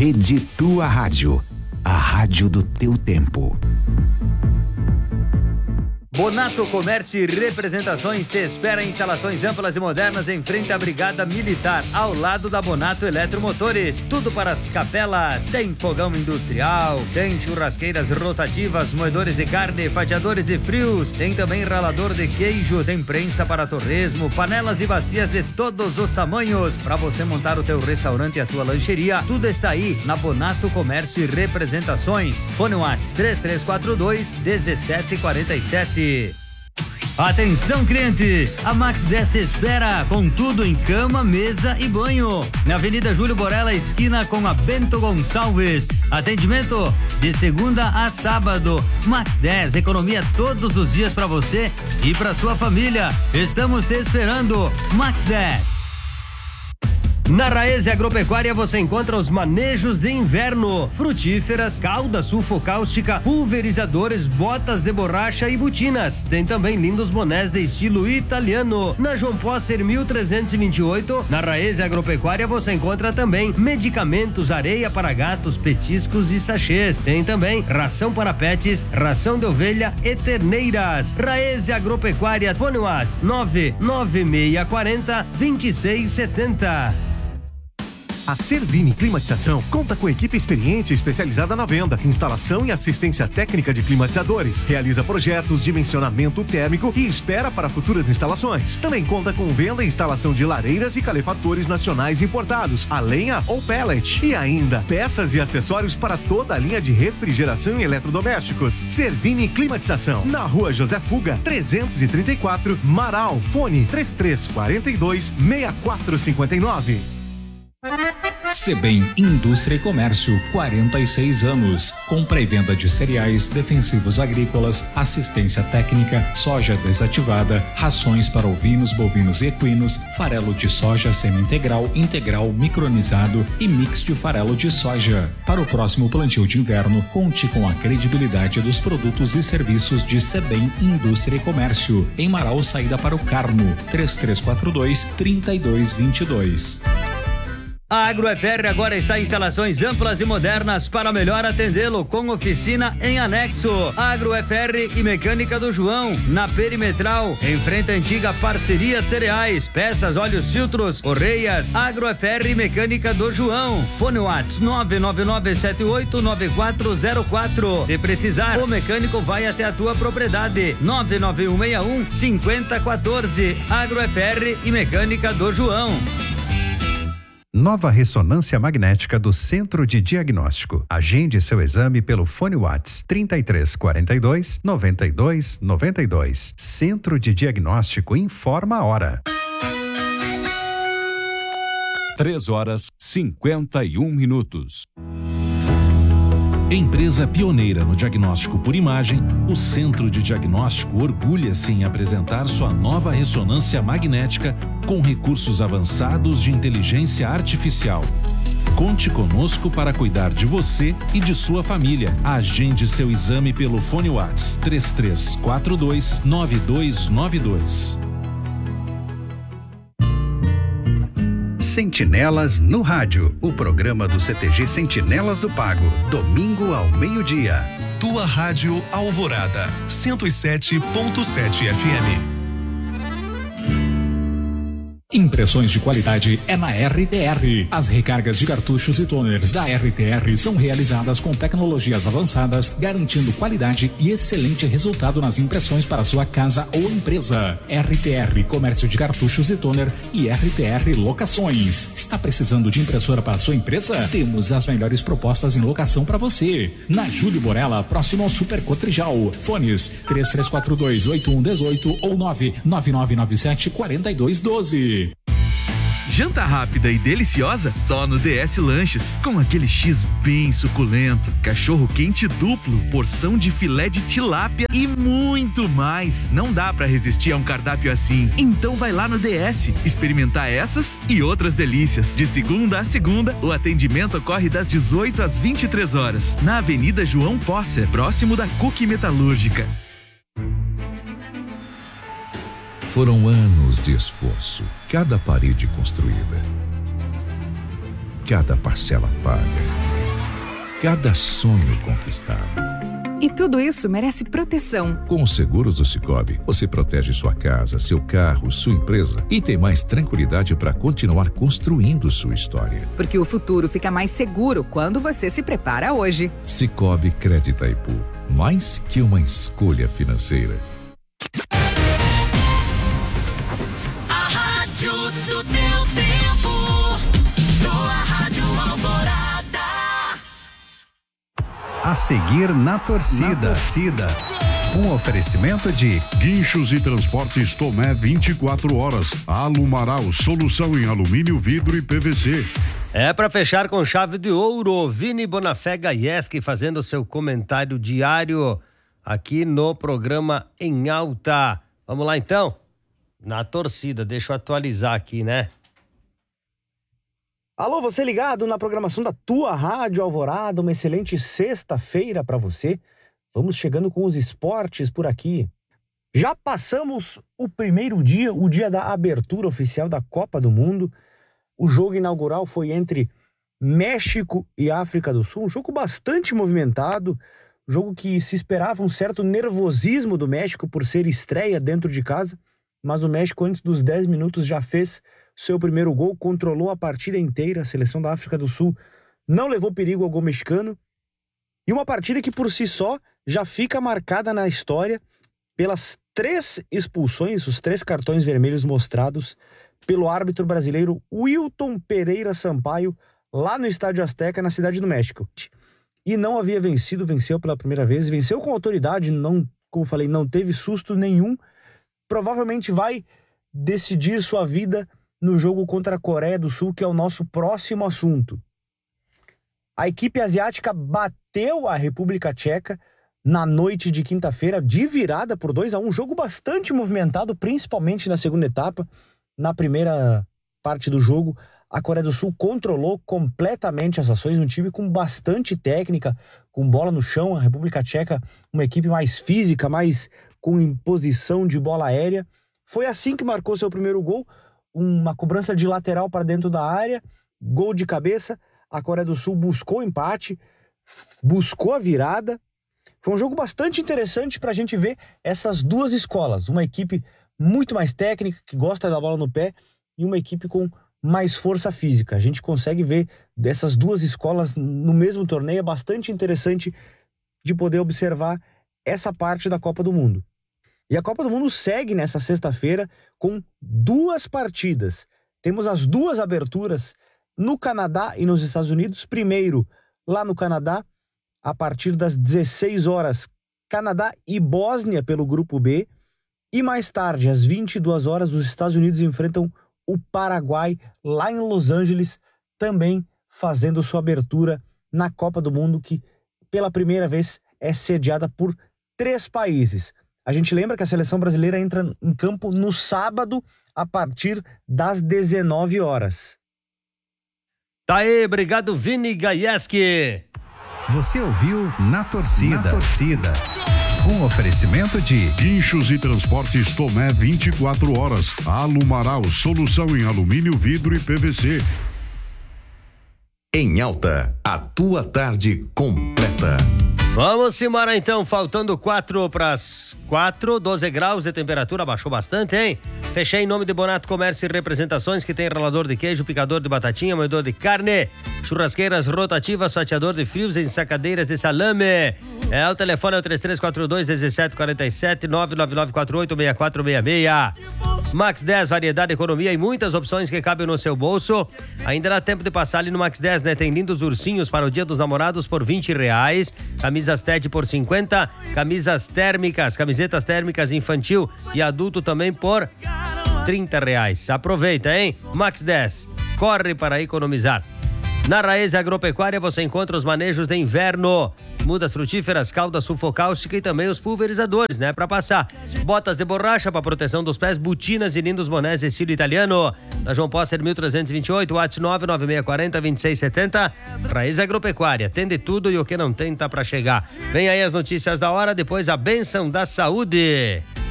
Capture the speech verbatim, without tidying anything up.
Rede Tua Rádio, a rádio do teu tempo. Bonato Comércio e Representações te espera em instalações amplas e modernas em frente à Brigada Militar, ao lado da Bonato Eletromotores. Tudo para as capelas. Tem fogão industrial, tem churrasqueiras rotativas, moedores de carne, fatiadores de frios, tem também ralador de queijo, tem prensa para torresmo, panelas e bacias de todos os tamanhos. Para você montar o teu restaurante e a tua lancheria, tudo está aí na Bonato Comércio e Representações. Fone WhatsApp três três quatro dois, um sete quatro sete. Atenção, cliente! A Max dez te espera com tudo em cama, mesa e banho. Na Avenida Júlio Borella, esquina com a Bento Gonçalves. Atendimento de segunda a sábado. Max dez, economia todos os dias para você e para sua família. Estamos te esperando. Max dez. Na Raese Agropecuária você encontra os manejos de inverno, frutíferas, calda sulfocáustica, pulverizadores, botas de borracha e botinas. Tem também lindos bonés de estilo italiano. Na João Posser mil trezentos e vinte e oito, na Raese Agropecuária você encontra também medicamentos, areia para gatos, petiscos e sachês. Tem também ração para pets, ração de ovelha e terneiras. Raese Agropecuária, fone WhatsApp nove nove seis quatro zero, dois seis sete zero. A Servini Climatização conta com equipe experiente e especializada na venda, instalação e assistência técnica de climatizadores. Realiza projetos, dimensionamento térmico e espera para futuras instalações. Também conta com venda e instalação de lareiras e calefatores nacionais importados, a lenha ou pellet. E ainda, peças e acessórios para toda a linha de refrigeração e eletrodomésticos. Servini Climatização, na Rua José Fuga, trezentos e trinta e quatro, Marau. Fone três três quatro dois, seis quatro cinco nove. Sebem Indústria e Comércio, quarenta e seis anos. Compra e venda de cereais, defensivos agrícolas, assistência técnica, soja desativada, rações para ovinos, bovinos e equinos, farelo de soja semi-integral, integral, micronizado e mix de farelo de soja. Para o próximo plantio de inverno, conte com a credibilidade dos produtos e serviços de Sebem Indústria e Comércio. Em Marau, saída para o Carmo, três três quatro dois, três dois dois dois. A AgroFR agora está em instalações amplas e modernas para melhor atendê-lo, com oficina em anexo. AgroFR e Mecânica do João, na Perimetral, em frente à antiga Parceria Cereais. Peças, óleos, filtros, correias. AgroFR e Mecânica do João. Fone WhatsApp nove nove nove sete oito nove quatro zero quatro. Se precisar, o mecânico vai até a tua propriedade. nove nove um seis um, cinco zero um quatro. AgroFR e Mecânica do João. Nova ressonância magnética do Centro de Diagnóstico. Agende seu exame pelo fone WhatsApp trinta e três quarenta e dois, noventa e dois, noventa e dois. Centro de Diagnóstico informa a hora. Três horas cinquenta e um minutos. Empresa pioneira no diagnóstico por imagem, o Centro de Diagnóstico orgulha-se em apresentar sua nova ressonância magnética com recursos avançados de inteligência artificial. Conte conosco para cuidar de você e de sua família. Agende seu exame pelo fone WhatsApp três três quatro dois, nove dois nove dois. Sentinelas no Rádio, o programa do C T G Sentinelas do Pago, domingo ao meio-dia. Tua Rádio Alvorada, cento e sete ponto sete F M. Impressões de qualidade é na R T R. As recargas de cartuchos e toners da R T R são realizadas com tecnologias avançadas, garantindo qualidade e excelente resultado nas impressões para sua casa ou empresa. R T R Comércio de Cartuchos e Toner e R T R Locações. Está precisando de impressora para sua empresa? Temos as melhores propostas em locação para você. Na Júlio Borella, próximo ao Super Cotrijal. Fones três três quatro dois, oito um um oito ou nove nove nove nove sete quatro dois um dois. Janta rápida e deliciosa só no D S Lanches, com aquele X bem suculento, cachorro quente duplo, porção de filé de tilápia e muito mais. Não dá pra resistir a um cardápio assim. Então vai lá no D S, experimentar essas e outras delícias. De segunda a segunda, o atendimento ocorre das dezoito às vinte e três horas, na Avenida João Posser, próximo da Cuque Metalúrgica. Foram anos de esforço, cada parede construída, cada parcela paga. cada sonho conquistado. E tudo isso merece proteção. Com os seguros do Sicoob, você protege sua casa, seu carro, sua empresa e tem mais tranquilidade para continuar construindo sua história. Porque o futuro fica mais seguro quando você se prepara hoje. Sicoob Crédito Itaipu, mais que uma escolha financeira. A rádio do teu tempo, tua rádio Alvorada. A seguir na torcida. Na torcida. Um oferecimento de Guinchos e Transportes Tomé vinte e quatro horas. Alumaral, solução em alumínio, vidro e P V C. É para fechar com chave de ouro, Vini Bonafé Gaieski fazendo seu comentário diário aqui no programa Em Alta. Vamos lá então? Na torcida, deixa eu atualizar aqui, né? Alô, você ligado na programação da tua Rádio Alvorada, uma excelente sexta-feira para você. Vamos chegando com os esportes por aqui. Já passamos o primeiro dia, o dia da abertura oficial da Copa do Mundo. O jogo inaugural foi entre México e África do Sul, um jogo bastante movimentado, jogo que se esperava um certo nervosismo do México por ser estreia dentro de casa, mas o México antes dos dez minutos já fez seu primeiro gol, controlou a partida inteira. A seleção da África do Sul não levou perigo ao gol mexicano. E uma partida que por si só já fica marcada na história pelas três expulsões, os três cartões vermelhos mostrados pelo árbitro brasileiro Wilton Pereira Sampaio, lá no Estádio Azteca, na Cidade do México. E não havia vencido, venceu pela primeira vez, venceu com autoridade, não, como falei, não teve susto nenhum. Provavelmente vai decidir sua vida no jogo contra a Coreia do Sul, que é o nosso próximo assunto. A equipe asiática bateu a República Tcheca na noite de quinta-feira, de virada por dois a um, jogo bastante movimentado, principalmente na segunda etapa. Na primeira parte do jogo, a Coreia do Sul controlou completamente as ações, um time com bastante técnica, com bola no chão. A República Tcheca, uma equipe mais física, mais com imposição de bola aérea. Foi assim que marcou seu primeiro gol, uma cobrança de lateral para dentro da área, gol de cabeça. A Coreia do Sul buscou o empate, buscou a virada. Foi um jogo bastante interessante para a gente ver essas duas escolas. Uma equipe muito mais técnica, que gosta da bola no pé, e uma equipe com mais força física. A gente consegue ver dessas duas escolas no mesmo torneio. É bastante interessante de poder observar essa parte da Copa do Mundo. E a Copa do Mundo segue nessa sexta-feira com duas partidas. Temos as duas aberturas no Canadá e nos Estados Unidos. Primeiro, lá no Canadá, a partir das dezesseis horas, Canadá e Bósnia pelo Grupo B. E mais tarde, às vinte e duas horas, os Estados Unidos enfrentam o Paraguai lá em Los Angeles, também fazendo sua abertura na Copa do Mundo, que pela primeira vez é sediada por três países. A gente lembra que a seleção brasileira entra em campo no sábado, a partir das dezenove horas. Tá aí, obrigado Vini Gaieski. Você ouviu Na Torcida. Na Torcida. Um oferecimento de Guinchos e Transportes Tomé vinte e quatro horas. Alumaral, solução em alumínio, vidro e P V C. Em Alta, a tua tarde completa. Vamos embora então, faltando quatro para as quatro, doze graus de temperatura, baixou bastante, hein? Fechei em nome de Bonato Comércio e Representações, que tem ralador de queijo, picador de batatinha, moedor de carne, churrasqueiras rotativas, fatiador de frios, ensacadeiras de salame. É, o telefone é o três três quatro dois, um sete quatro sete, nove nove nove quatro oito, seis quatro seis seis. Max dez, variedade, economia e muitas opções que cabem no seu bolso. Ainda dá tempo de passar ali no Max dez, né? Tem lindos ursinhos para o Dia dos Namorados por vinte reais, camisas T E D por cinquenta, camisas térmicas, camisetas térmicas infantil e adulto também por trinta reais. Aproveita, hein? Max dez, corre para economizar. Na Raiz Agropecuária você encontra os manejos de inverno, mudas frutíferas, calda sulfocáustica e também os pulverizadores, né? Para passar. Botas de borracha para proteção dos pés, botinas e lindos bonés estilo italiano. Na João Posser mil trezentos e vinte e oito, WhatsApp nove nove seis quatro zero, dois seis sete zero. Raiz Agropecuária, tem de tudo e o que não tem tá para chegar. Vem aí as notícias da hora, depois a bênção da saúde.